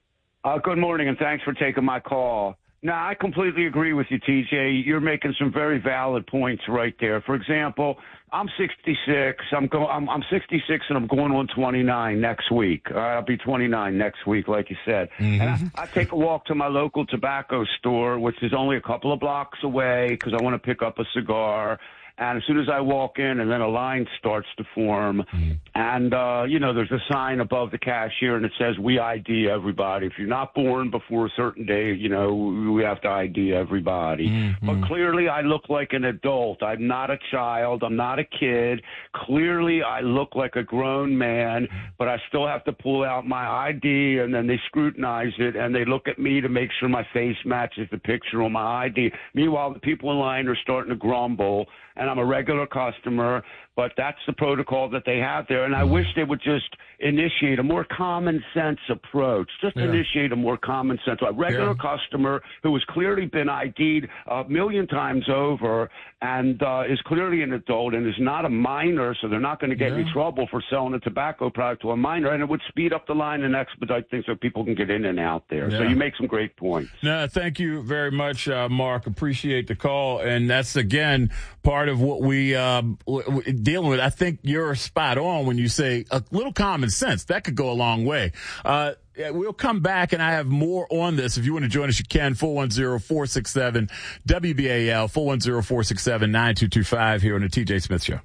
Uh, good morning, and thanks for taking my call. Now, I completely agree with you, T J. You're making some very valid points right there. For example, I'm sixty-six. I'm go- I'm, I'm sixty-six, and I'm going on twenty-nine next week. Uh, I'll be twenty-nine next week, like you said. Mm-hmm. And I, I take a walk to my local tobacco store, which is only a couple of blocks away, because I want to pick up a cigar. And as soon as I walk in, and then a line starts to form, mm-hmm. and, uh, you know, there's a sign above the cashier, and it says, we I D everybody. If you're not born before a certain day, you know, we have to I D everybody. Mm-hmm. But clearly I look like an adult. I'm not a child. I'm not a kid. Clearly I look like a grown man, but I still have to pull out my I D, and then they scrutinize it, and they look at me to make sure my face matches the picture on my I D. Meanwhile, the people in line are starting to grumble, and I'm a regular customer, but that's the protocol that they have there. And I wish they would just initiate a more common sense approach, just yeah. initiate a more common sense. A regular yeah. customer who has clearly been I D'd a million times over and uh, is clearly an adult and is not a minor, so they're not going to get yeah. any trouble for selling a tobacco product to a minor, and it would speed up the line and expedite things so people can get in and out there. Yeah. So you make some great points. No, thank you very much, uh, Mark. Appreciate the call. And that's, again, part of what we uh, dealing with. I think you're spot on when you say a little common sense. That could go a long way. Uh, we'll come back, and I have more on this. If you want to join us, you can. four one zero, four six seven, W B A L, four one zero, four six seven, nine two two five here on the T J Smith Show.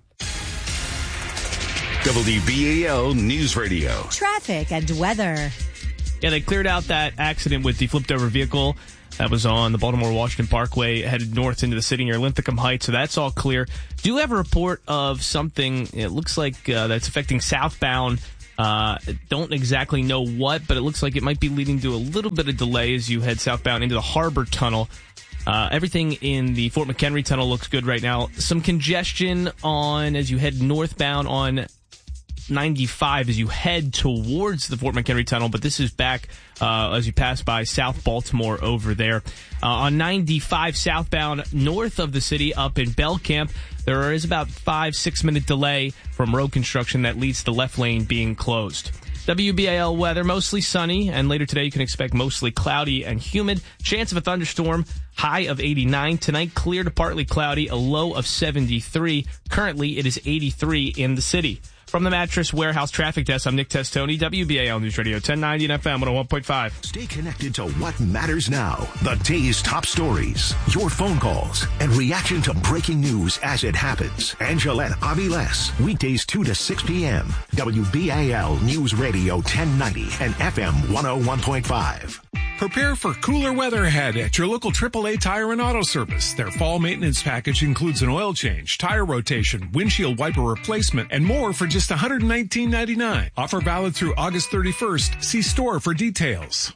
W B A L News Radio. Traffic and weather. Yeah, they cleared out that accident with the flipped-over vehicle that was on the Baltimore-Washington Parkway, headed north into the city near Linthicum Heights, so that's all clear. Do have a report of something, it looks like uh, that's affecting southbound. Uh, don't exactly know what, but it looks like it might be leading to a little bit of delay as you head southbound into the Harbor Tunnel. Uh, everything in the Fort McHenry Tunnel looks good right now. Some congestion on as you head northbound on ninety-five as you head towards the Fort McHenry Tunnel, but this is back uh, as you pass by South Baltimore over there. Uh, on ninety-five southbound north of the city up in Bell Camp, there is about five, six minute delay from road construction that leads to the left lane being closed. W B A L weather, mostly sunny, and later today you can expect mostly cloudy and humid. Chance of a thunderstorm, high of eighty-nine. Tonight, clear to partly cloudy, a low of seventy-three. Currently, it is eighty-three in the city. From the Mattress Warehouse Traffic Desk, I'm Nick Testoni, W B A L News Radio, ten ninety and F M one oh one point five. Stay connected to what matters now. The day's top stories, your phone calls, and reaction to breaking news as it happens. Angelette Aviles, weekdays two to six p.m. W B A L News Radio, ten ninety and F M one oh one point five. Prepare for cooler weather ahead at your local triple A Tire and Auto Service. Their fall maintenance package includes an oil change, tire rotation, windshield wiper replacement, and more for just one hundred nineteen ninety-nine. Offer valid through August thirty-first. See store for details.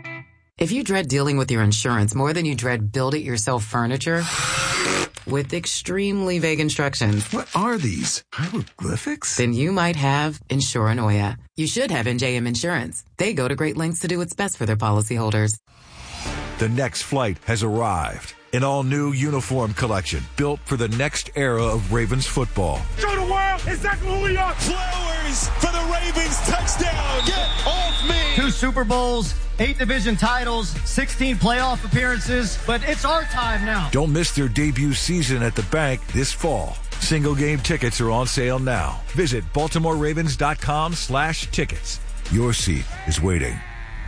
If you dread dealing with your insurance more than you dread build-it-yourself furniture with extremely vague instructions. What are these? Hieroglyphics? Then you might have Insuranoia. You should have N J M Insurance. They go to great lengths to do what's best for their policyholders. The next flight has arrived. An all-new uniform collection built for the next era of Ravens football. Show the world exactly who we are. Flowers for the Ravens touchdown. Get off me. Two Super Bowls, eight division titles, sixteen playoff appearances, but it's our time now. Don't miss their debut season at the bank this fall. Single game tickets are on sale now. Visit Baltimore Ravens dot com slash tickets. Your seat is waiting.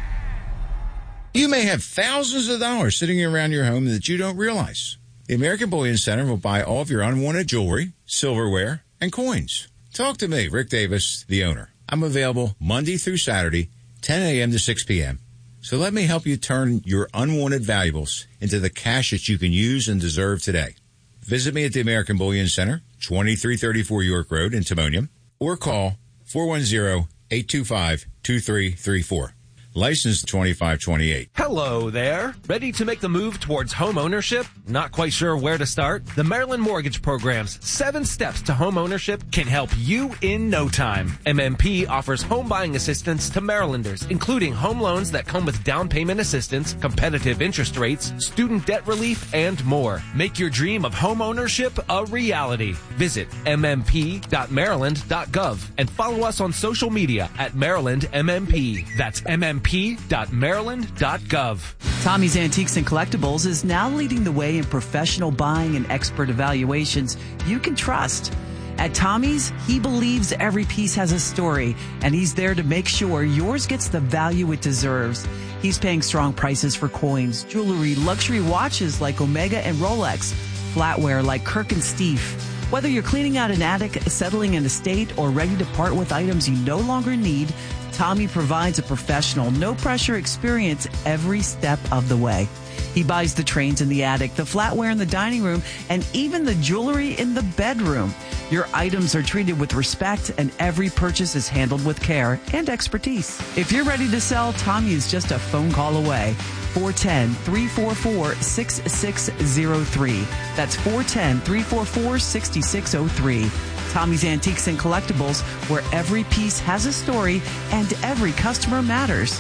You may have thousands of dollars sitting around your home that you don't realize. The American Bullion Center will buy all of your unwanted jewelry, silverware, and coins. Talk to me, Rick Davis, the owner. I'm available Monday through Saturday, ten a.m. to six p.m. So let me help you turn your unwanted valuables into the cash that you can use and deserve today. Visit me at the American Bullion Center, twenty-three thirty-four York Road in Timonium, or call four one zero, eight two five, two three three four. License twenty-five twenty-eight. Hello there. Ready to make the move towards home ownership? Not quite sure where to start? The Maryland Mortgage Program's seven steps to home ownership can help you in no time. M M P offers home buying assistance to Marylanders, including home loans that come with down payment assistance, competitive interest rates, student debt relief, and more. Make your dream of home ownership a reality. Visit m m p dot maryland dot gov and follow us on social media at Maryland M M P. That's M M P dot maryland dot gov. Tommy's Antiques and Collectibles is now leading the way in professional buying and expert evaluations you can trust. At Tommy's, he believes every piece has a story, and he's there to make sure yours gets the value it deserves. He's paying strong prices for coins, jewelry, luxury watches like Omega and Rolex, flatware like Kirk and Steve, Whether you're cleaning out an attic, settling an estate, or ready to part with items you no longer need, Tommy provides a professional, no-pressure experience every step of the way. He buys the trains in the attic, the flatware in the dining room, and even the jewelry in the bedroom. Your items are treated with respect, and every purchase is handled with care and expertise. If you're ready to sell, Tommy is just a phone call away. four one zero, three four four, six six zero three. That's four one zero, three four four, six six zero three. Tommy's Antiques and Collectibles, where every piece has a story and every customer matters.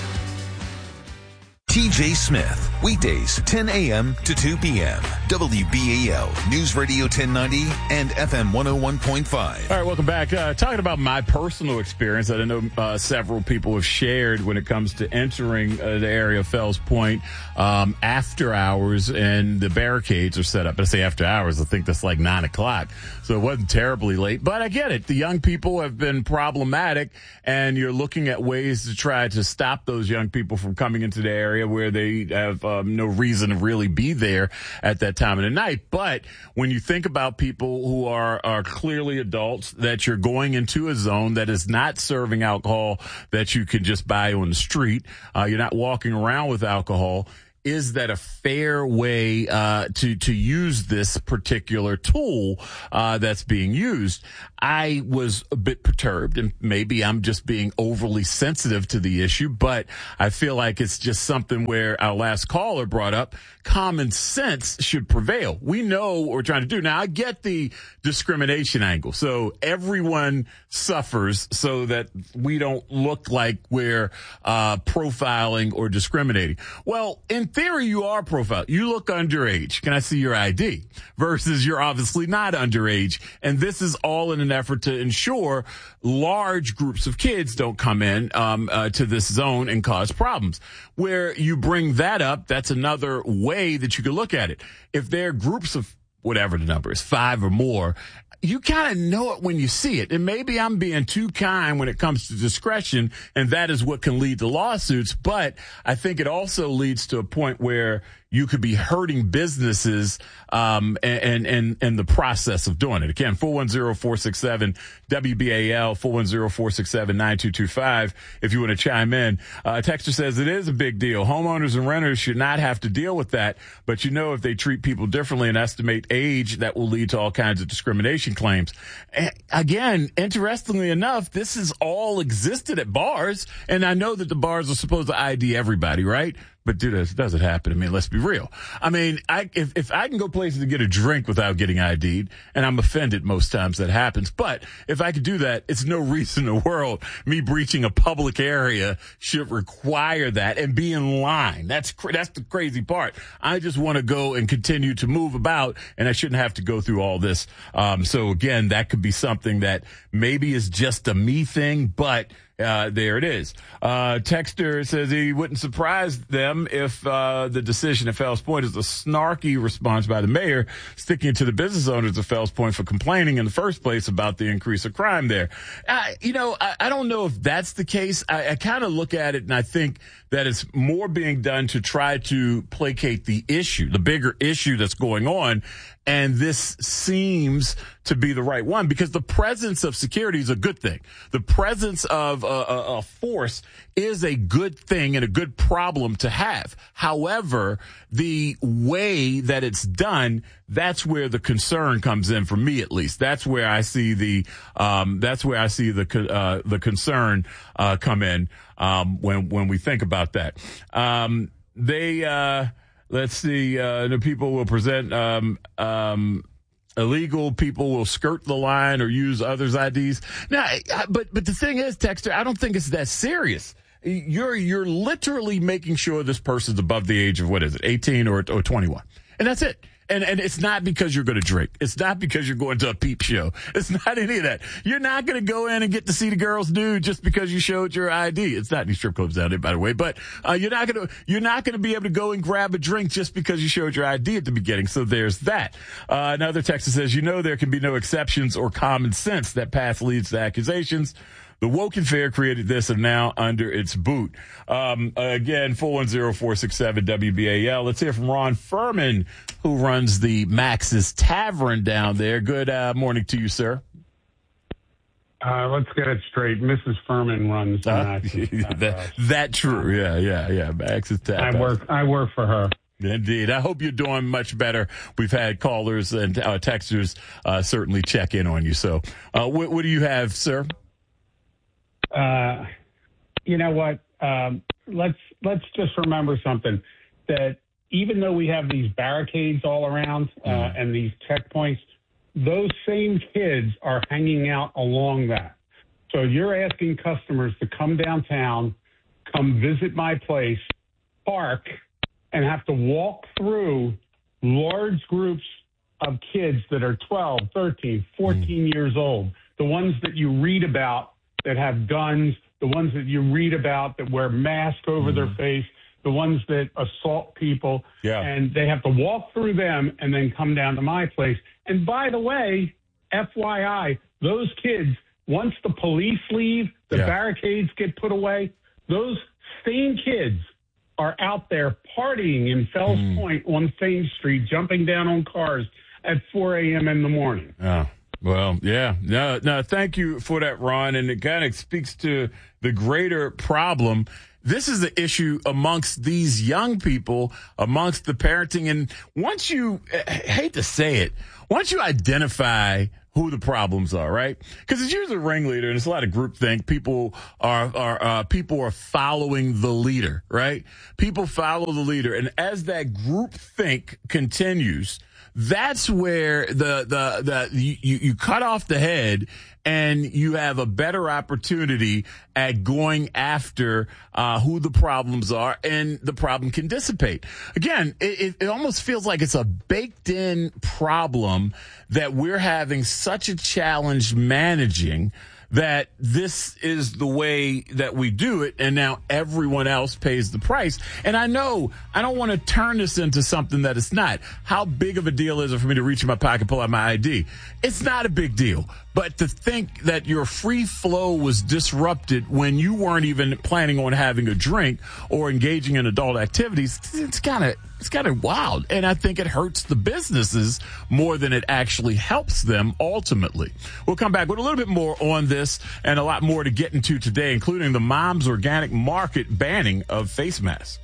T J Smith, weekdays ten a.m. to two p.m. W B A L News Radio ten ninety and F M one oh one point five. All right, welcome back. Uh, talking about my personal experience that I know uh, several people have shared when it comes to entering uh, the area of Fells Point um, after hours, and the barricades are set up. I say after hours, I think that's like nine o'clock, so it wasn't terribly late. But I get it. The young people have been problematic, and you're looking at ways to try to stop those young people from coming into the area where they have um, no reason to really be there at that time of the night. But when you think about people who are, are clearly adults, that you're going into a zone that is not serving alcohol that you can just buy on the street, uh, you're not walking around with alcohol. Is that a fair way uh, to to use this particular tool uh, that's being used? I was a bit perturbed, and maybe I'm just being overly sensitive to the issue, but I feel like it's just something where our last caller brought up common sense should prevail. We know what we're trying to do. Now, I get the discrimination angle. So everyone suffers so that we don't look like we're uh, profiling or discriminating. Well, in theory, you are profiling. You look underage. Can I see your I D? Versus you're obviously not underage. And this is all in an effort to ensure large groups of kids don't come in um, uh, to this zone and cause problems. Where you bring that up, that's another way that you could look at it. If there are groups of whatever the number is, five or more, you kind of know it when you see it. And maybe I'm being too kind when it comes to discretion, and that is what can lead to lawsuits. But I think it also leads to a point where you could be hurting businesses um, and, and, and the process of doing it. Again, four one zero, four six seven, W B A L, four one zero, four six seven, nine two two five if you want to chime in. Uh, Texter says it is a big deal. Homeowners and renters should not have to deal with that. But, you know, if they treat people differently and estimate age, that will lead to all kinds of discrimination claims. And again, interestingly enough, this has all existed at bars. And I know that the bars are supposed to I D everybody, right? But dude, this doesn't happen. I mean, let's be real. I mean, I, if, if I can go places to get a drink without getting I D'd, and I'm offended most times that happens, but if I could do that, it's no reason in the world me breaching a public area should require that and be in line. That's, cr- that's the crazy part. I just want to go and continue to move about, and I shouldn't have to go through all this. Um, so again, that could be something that maybe is just a me thing, but Uh, there it is. Uh, Texter says he wouldn't surprise them if uh, the decision at Fells Point is a snarky response by the mayor sticking to the business owners of Fells Point for complaining in the first place about the increase of crime there. Uh, you know, I, I don't know if that's the case. I, I kind of look at it and I think that it's more being done to try to placate the issue, the bigger issue that's going on. And this seems to be the right one because the presence of security is a good thing. The presence of a, a, a force is a good thing and a good problem to have. However, the way that it's done, that's where the concern comes in for me, at least. That's where I see the, um, that's where I see the, uh, the concern, uh, come in, um, when, when we think about that. Um, they, uh, Let's see, uh, the people will present, um, um, illegal people will skirt the line or use others' I Ds. Now, I, but, but the thing is, Texter, I don't think it's that serious. You're, you're literally making sure this person's above the age of, what is it, eighteen or, or twenty-one. And that's it. And, and it's not because you're going to drink. It's not because you're going to a peep show. It's not any of that. You're not going to go in and get to see the girls nude just because you showed your I D. It's not any strip clubs down there, by the way, but, uh, you're not going to, you're not going to be able to go and grab a drink just because you showed your I D at the beginning. So there's that. Uh, another texter says, you know, there can be no exceptions or common sense. That path leads to accusations. The Woken Fair created this and now under its boot. Um, again, four one zero, four six seven, W B A L. Let's hear from Ron Furman, who runs the Max's Tavern down there. Good uh, morning to you, sir. Uh, let's get it straight. Missus Furman runs the uh, Max's that, that true. Yeah, yeah, yeah. Max's Tavern. I work, I work for her. Indeed. I hope you're doing much better. We've had callers and uh, texters uh, certainly check in on you. So uh, what, what do you have, sir? Uh, you know what? Um, let's let's just remember something, that even though we have these barricades all around uh, mm. and these checkpoints, those same kids are hanging out along that. So you're asking customers to come downtown, come visit my place, park, and have to walk through large groups of kids that are twelve, thirteen, fourteen mm. years old, the ones that you read about that have guns, the ones that you read about that wear masks over mm. their face, the ones that assault people, yeah. and they have to walk through them and then come down to my place. And by the way, F Y I, those kids, once the police leave, the yeah. barricades get put away, those same kids are out there partying in Fells mm. Point on Thames Street, jumping down on cars at four a.m. in the morning. Oh, well, yeah. No, no, thank you for that, Ron. And it kind of speaks to the greater problem. This is the issue amongst these young people, amongst the parenting. And once you, I hate to say it, once you identify who the problems are, right? Because it's usually a ringleader, and it's a lot of groupthink. People are are uh, people are following the leader, right? People follow the leader, and as that groupthink continues, that's where the the the you, you cut off the head, and you have a better opportunity at going after uh, who the problems are, and the problem can dissipate. Again, it, it almost feels like it's a baked-in problem that we're having such a challenge managing, that this is the way that we do it, and now everyone else pays the price. And I know I don't want to turn this into something that it's not. How big of a deal is it for me to reach in my pocket, pull out my I D? It's not a big deal. But to think that your free flow was disrupted when you weren't even planning on having a drink or engaging in adult activities, it's kind of it's kind of wild. And I think it hurts the businesses more than it actually helps them ultimately. We'll come back with a little bit more on this and a lot more to get into today, including the Mom's Organic Market banning of face masks.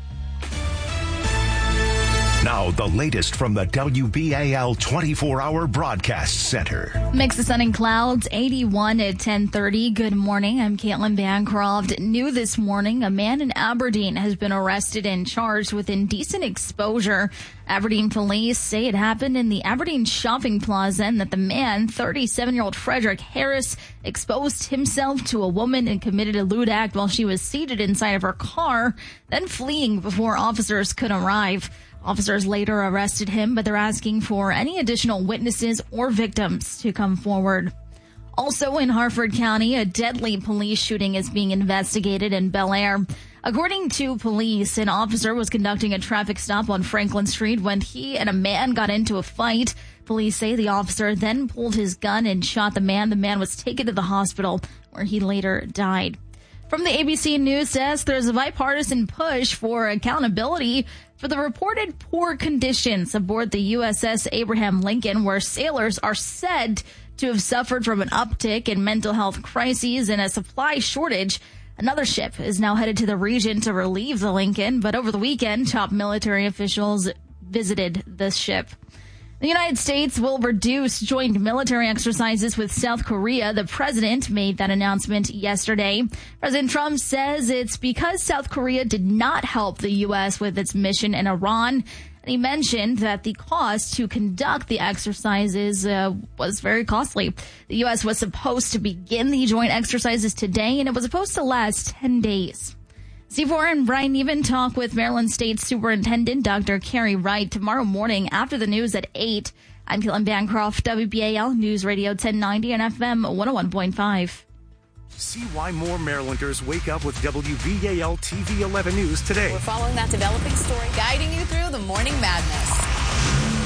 Now, the latest from the W B A L twenty-four hour Broadcast Center. Mix of sun and clouds, eighty-one at ten thirty. Good morning. I'm Caitlin Bancroft. New this morning, a man in Aberdeen has been arrested and charged with indecent exposure. Aberdeen police say it happened in the Aberdeen shopping plaza, and that the man, thirty-seven-year-old Frederick Harris, exposed himself to a woman and committed a lewd act while she was seated inside of her car, then fleeing before officers could arrive. Officers later arrested him, but they're asking for any additional witnesses or victims to come forward. Also in Harford County, a deadly police shooting is being investigated in Bel Air. According to police, an officer was conducting a traffic stop on Franklin Street when he and a man got into a fight. Police say the officer then pulled his gun and shot the man. The man was taken to the hospital, where he later died. From the A B C News Desk, there's a bipartisan push for accountability for the reported poor conditions aboard the U S S Abraham Lincoln, where sailors are said to have suffered from an uptick in mental health crises and a supply shortage. Another ship is now headed to the region to relieve the Lincoln, but over the weekend, top military officials visited the ship. The United States will reduce joint military exercises with South Korea. The president made that announcement yesterday. President Trump says it's because South Korea did not help the U S with its mission in Iran. And he mentioned that the cost to conduct the exercises uh, was very costly. The U S was supposed to begin the joint exercises today, and it was supposed to last ten days. C four and Brian Neven talk with Maryland State Superintendent Doctor Carrie Wright tomorrow morning after the news at eight. I'm Caitlin Bancroft, W B A L News Radio ten ninety and F M one oh one point five. See why more Marylanders wake up with W B A L T V eleven News today. We're following that developing story, guiding you through the morning madness.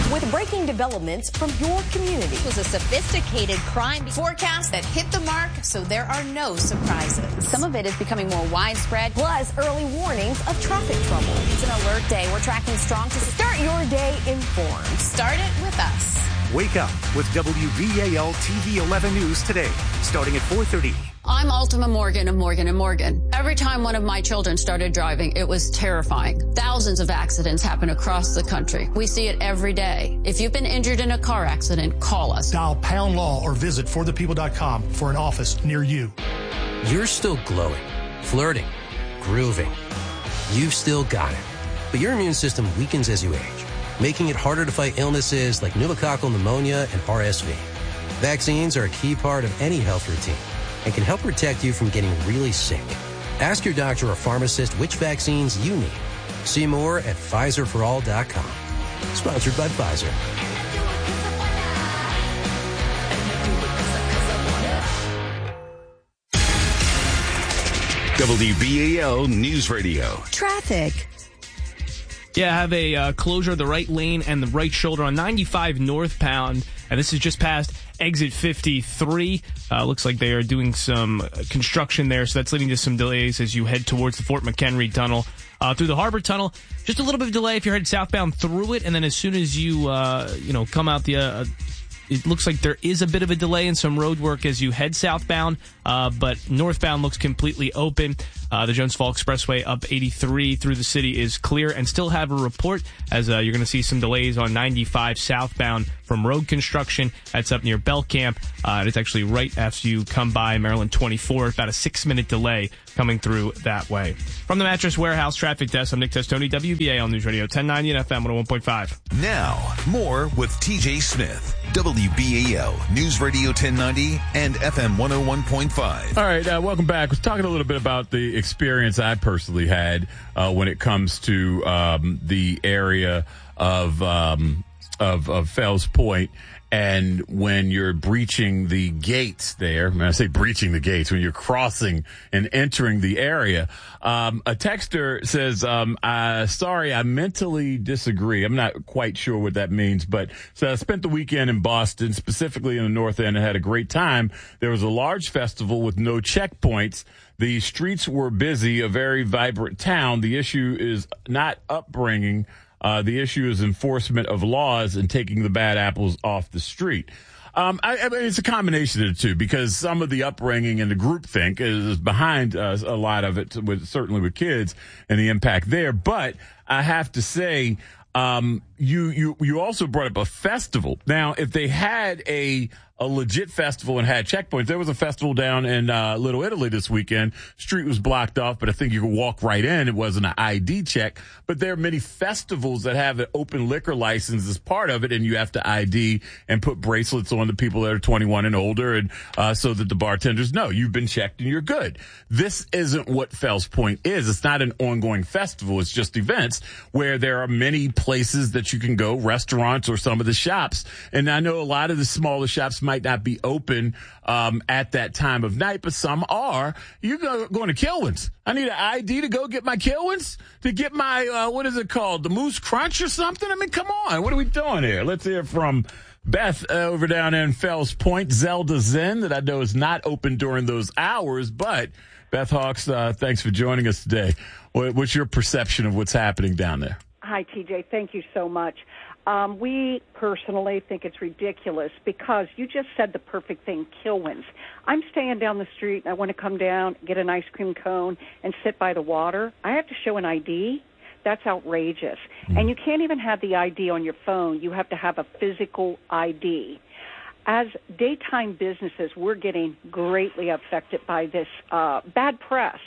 with breaking developments from your community. It was a sophisticated crime forecast that hit the mark, so there are no surprises. Some of it is becoming more widespread, plus early warnings of traffic trouble. It's an alert day. We're tracking strong to start your day informed. Start it with us. Wake up with W B A L T V eleven News today, starting at four thirty. I'm Ultima Morgan of Morgan and Morgan. Every time one of my children started driving, it was terrifying. Thousands of accidents happen across the country. We see it every day. If you've been injured in a car accident, call us. Dial pound law or visit for the people dot com for an office near you. You're still glowing, flirting, grooving. You've still got it. But your immune system weakens as you age, making it harder to fight illnesses like pneumococcal pneumonia and R S V. Vaccines are a key part of any health routine and can help protect you from getting really sick. Ask your doctor or pharmacist which vaccines you need. See more at Pfizer for all dot com. Sponsored by Pfizer. W B A L News Radio. Traffic. Yeah, I have a uh, closure of the right lane and the right shoulder on ninety-five northbound, and this is just past exit fifty-three. Uh, looks like they are doing some construction there, so that's leading to some delays as you head towards the Fort McHenry Tunnel. Uh, through the Harbor Tunnel, just a little bit of delay if you're headed southbound through it, and then as soon as you, uh, you know, come out the... Uh, It looks like there is a bit of a delay in some road work as you head southbound, uh, but northbound looks completely open. Uh, the Jones Fall Expressway up eighty-three through the city is clear, and still have a report as uh, you're going to see some delays on ninety-five southbound from road construction. That's up near Bell Camp. Uh, it's actually right after you come by Maryland twenty-four. About a six-minute delay coming through that way. From the Mattress Warehouse Traffic Desk, I'm Nick Testoni, W B A L News Radio ten ninety and F M one oh one point five. Now, more with T J Smith, W B A L News Radio ten ninety and F M one oh one point five. All right, uh, welcome back. I was talking a little bit about the experience I personally had uh, when it comes to um, the area of, um, of of Fells Point. And when you're breaching the gates there, when I say breaching the gates, when you're crossing and entering the area, um, a texter says, um, uh, sorry, I mentally disagree. I'm not quite sure what that means, but so I spent the weekend in Boston, specifically in the North End, and had a great time. There was a large festival with no checkpoints. The streets were busy, a very vibrant town. The issue is not upbringing. Uh, the issue is enforcement of laws and taking the bad apples off the street. Um, I, I mean, it's a combination of the two, because some of the upbringing and the groupthink is, is behind uh, a lot of it, with certainly with kids and the impact there. But I have to say, um, you you you also brought up a festival. Now, if they had a a legit festival and had checkpoints. There was a festival down in uh, Little Italy this weekend. Street was blocked off, but I think you could walk right in. It wasn't an I D check. But there are many festivals that have an open liquor license as part of it, and you have to I D and put bracelets on the people that are twenty-one and older, and uh, so that the bartenders know you've been checked and you're good. This isn't what Fells Point is. It's not an ongoing festival. It's just events where there are many places that you can go, restaurants or some of the shops. And I know a lot of the smaller shops might not be open um, at that time of night, but some are. You're go, going to Kilwins. I need an I D to go get my Kilwins, to get my, uh, what is it called, the Moose Crunch or something? I mean, come on. What are we doing here? Let's hear from Beth uh, over down in Fells Point, Zelda Zen, that I know is not open during those hours. But Beth Hawks, uh, thanks for joining us today. What, what's your perception of what's happening down there? Hi, T J. Thank you so much. Um, we personally think it's ridiculous because you just said the perfect thing, Kilwins. I'm staying down the street and I want to come down, get an ice cream cone, and sit by the water. I have to show an I D. That's outrageous. Mm. And you can't even have the I D on your phone. You have to have a physical I D. As daytime businesses, we're getting greatly affected by this uh, bad press.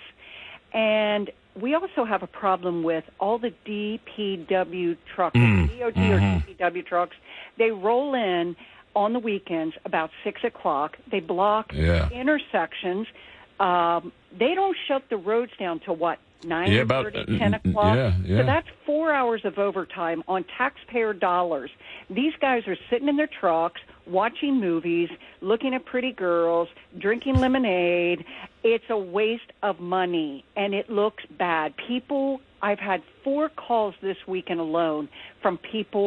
And we also have a problem with all the D P W trucks, mm. D O T mm-hmm. or D P W trucks. They roll in on the weekends about six o'clock. They block yeah. intersections. Um, they don't shut the roads down till, what, nine thirty, yeah, ten o'clock? Yeah, yeah. So that's four hours of overtime on taxpayer dollars. These guys are sitting in their trucks, watching movies, looking at pretty girls, drinking lemonade. It's a waste of money, and it looks bad. People, I've had four calls this weekend alone from people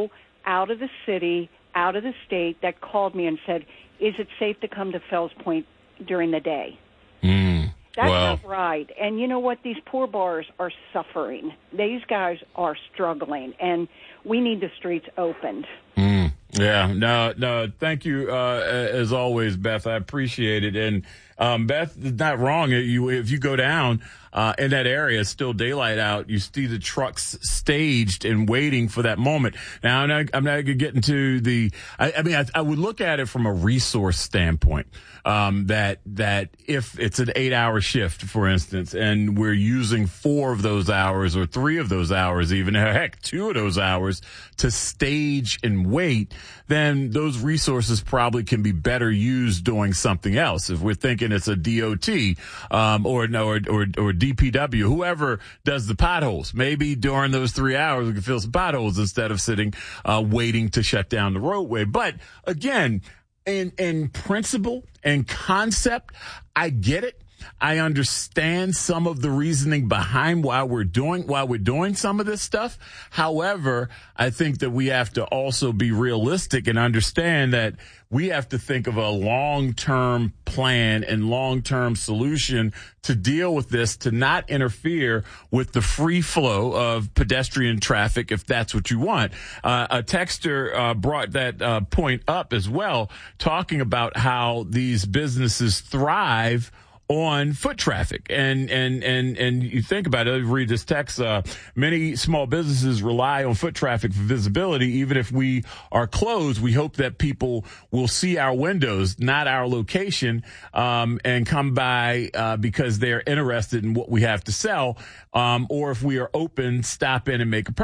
out of the city, out of the state, that called me and said, is it safe to come to Fells Point during the day? Mm, That's well. not right. And you know what? These poor bars are suffering. These guys are struggling, and we need the streets opened. Mm, yeah, no, no, thank you, uh, as always, Beth. I appreciate it. And, um, Beth is not wrong. You, if you go down, uh, in that area, it's still daylight out. You see the trucks staged and waiting for that moment. Now, I'm not, I'm not going to get into the, I, I mean, I, I would look at it from a resource standpoint. Um, that, that if it's an eight hour shift, for instance, and we're using four of those hours or three of those hours, even heck, two of those hours to stage and wait, then those resources probably can be better used doing something else. If we're thinking it's a D O T, um, or, or, or, or D P W, whoever does the potholes, maybe during those three hours we can fill some potholes instead of sitting, uh, waiting to shut down the roadway. But again, in, in principle and concept, I get it. I understand some of the reasoning behind why we're doing, why we're doing some of this stuff. However, I think that we have to also be realistic and understand that we have to think of a long-term plan and long-term solution to deal with this, to not interfere with the free flow of pedestrian traffic, if that's what you want. Uh, a texter uh, brought that uh, point up as well, talking about how these businesses thrive on foot traffic. And, and, and, and you think about it, read this text, uh, many small businesses rely on foot traffic for visibility. Even if we are closed, we hope that people will see our windows, not our location, um, and come by, uh, because they're interested in what we have to sell. Um, or if we are open, stop in and make a purchase.